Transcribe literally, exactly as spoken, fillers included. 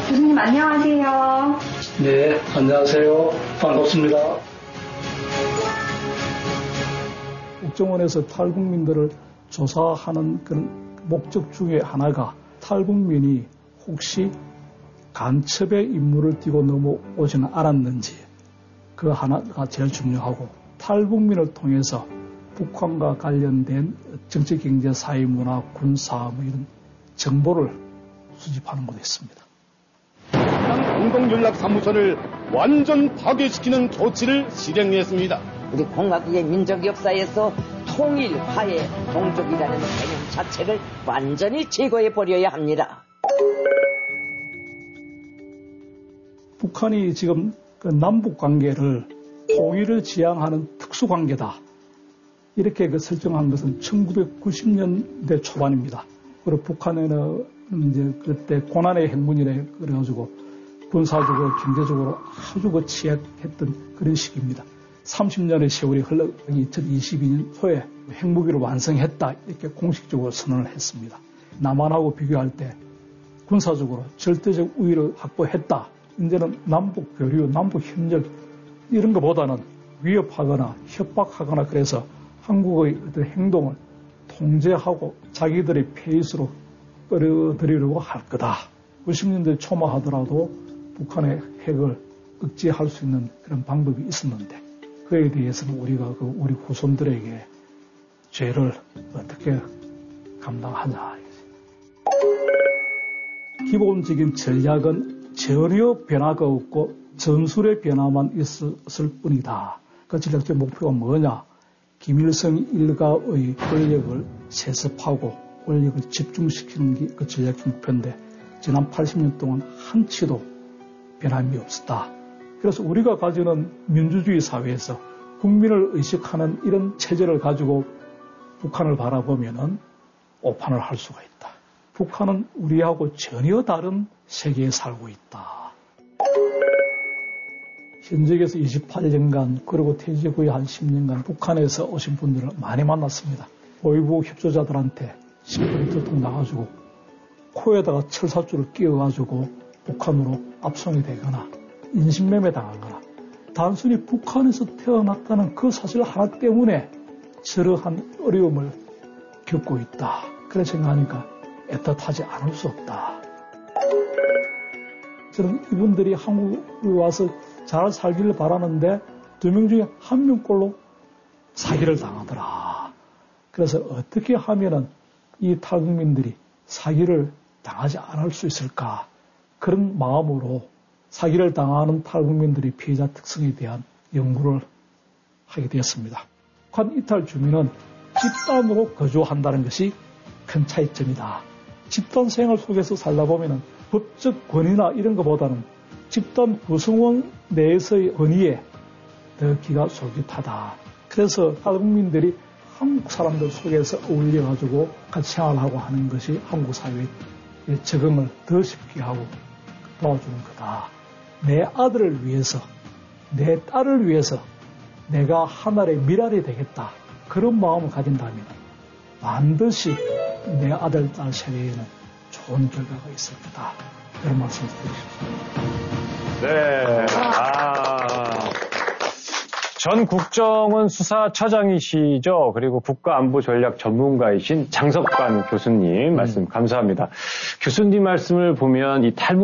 교수님 안녕하세요. 네, 안녕하세요. 반갑습니다. 국정원에서 탈북민들을 조사하는 그런 목적 중에 하나가 탈북민이 혹시 간첩의 임무를 띠고 넘어오지는 않았는지 그 하나가 제일 중요하고 탈북민을 통해서 북한과 관련된 정치, 경제, 사회, 문화, 군사 뭐 이런 정보를 수집하는 것도 있습니다. 공동연락사무소를 완전 파괴시키는 조치를 실행했습니다. 우리 공화국의 민족 역사에서 통일, 화해, 동족이라는 개념 자체를 완전히 제거해 버려야 합니다. 북한이 지금 그 남북 관계를 통일을 지향하는 특수관계다. 이렇게 그 설정한 것은 천구백구십 년대 초반입니다. 그리고 북한에는 이제 그때 고난의 행군이래 그래가지고 군사적으로 경제적으로 아주 그 취약했던 그런 시기입니다. 삼십 년의 세월이 흘러 이천이십이 년 초에 핵무기를 완성했다 이렇게 공식적으로 선언을 했습니다. 남한하고 비교할 때 군사적으로 절대적 우위를 확보했다. 이제는 남북 교류, 남북 협력 이런 것보다는 위협하거나 협박하거나 그래서 한국의 어떤 행동을 통제하고 자기들의 페이스로 끌어들이려고 할 거다. 구십 년대 초만 하더라도 북한의 핵을 억제할 수 있는 그런 방법이 있었는데 그에 대해서는 우리가 그 우리 후손들에게 죄를 어떻게 감당하냐. 기본적인 전략은 전혀 변화가 없고 전술의 변화만 있었을 뿐이다. 그 전략적 목표가 뭐냐? 김일성 일가의 권력을 세습하고 권력을 집중시키는 게 그 전략적 목표인데 지난 팔십 년 동안 한치도 변함이 없었다. 그래서 우리가 가지는 민주주의 사회에서 국민을 의식하는 이런 체제를 가지고 북한을 바라보면은 오판을 할 수가 있다. 북한은 우리하고 전혀 다른 세계에 살고 있다. 현직에서 이십팔 년간 그리고 퇴직 후에 한 십 년간 북한에서 오신 분들을 많이 만났습니다. 보위부 협조자들한테 심부름 들통 나가지고 코에다가 철사줄을 끼워가지고 북한으로 압송이 되거나 인신매매 당하거나 단순히 북한에서 태어났다는 그 사실 하나 때문에 저러한 어려움을 겪고 있다. 그래서 생각하니까 애틋하지 않을 수 없다. 저는 이분들이 한국에 와서 잘 살기를 바라는데 두 명 중에 한 명꼴로 사기를 당하더라. 그래서 어떻게 하면은 이 탈북민들이 사기를 당하지 않을 수 있을까? 그런 마음으로 사기를 당하는 탈북민들의 피해자 특성에 대한 연구를 하게 되었습니다. 북한 이탈 주민은 집단으로 거주한다는 것이 큰 차이점이다. 집단 생활 속에서 살다 보면은 법적 권위나 이런 것보다는 집단 구성원 내에서의 권위에 더 기가 솔깃하다. 그래서 탈북민들이 한국 사람들 속에서 어울려가지고 같이 생활하고 하는 것이 한국 사회의 적응을 더 쉽게 하고 도와주는 거다. 내 아들을 위해서, 내 딸을 위해서 내가 하나의 미랄이 되겠다. 그런 마음을 가진다면 반드시 내 아들, 딸 세대에는 좋은 결과가 있을 거다. 그런 말씀 드리고 싶습니다. 네. 아. 전 국정원 수사처장이시죠. 그리고 국가안보전략 전문가이신 장석관 교수님 말씀 감사합니다. 교수님 말씀을 보면 이 탈북